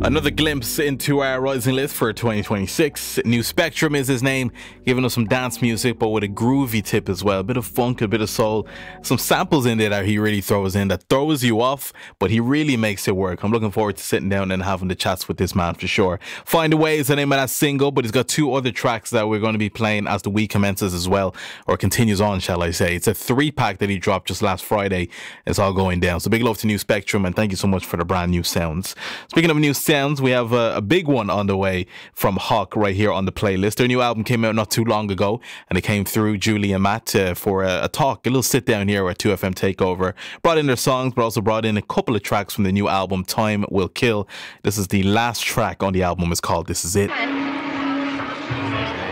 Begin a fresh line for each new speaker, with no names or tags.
Another glimpse into our rising list for 2026. New Spectrum is his name, giving us some dance music, but with a groovy tip as well. A bit of funk, a bit of soul, some samples in there that he really throws in that throws you off, but he really makes it work. I'm looking forward to sitting down and having the chats with this man for sure. Find a Way is the name of that single, but he's got two other tracks that we're going to be playing as the week commences as well, or continues on, shall I say. It's a 3-pack that he dropped just last Friday. It's all going down. So big love to New Spectrum, and thank you so much for the brand new sounds. Speaking of new sounds, we have a big one on the way from Hawk right here on the playlist. Their new album came out not too long ago, and it came through Julie and Matt for a talk, a little sit down here at 2FM Takeover. Brought in their songs, but also brought in a couple of tracks from the new album Time Will Kill. This is the last track on the album. It's called This Is It.